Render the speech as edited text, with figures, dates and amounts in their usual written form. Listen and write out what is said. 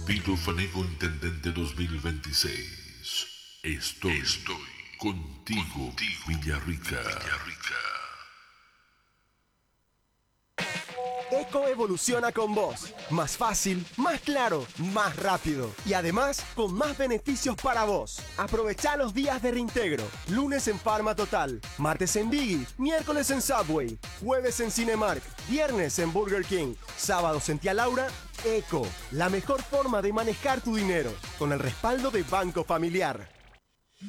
Vito Fanego Intendente 2026. Estoy contigo, Villarrica. Eco evoluciona con vos. Más fácil, más claro, más rápido. Y además, con más beneficios para vos. Aprovecha los días de reintegro. Lunes en Farma Total. Martes en Biggie. Miércoles en Subway. Jueves en Cinemark. Viernes en Burger King. Sábados en Tía Laura. Eco. La mejor forma de manejar tu dinero. Con el respaldo de Banco Familiar.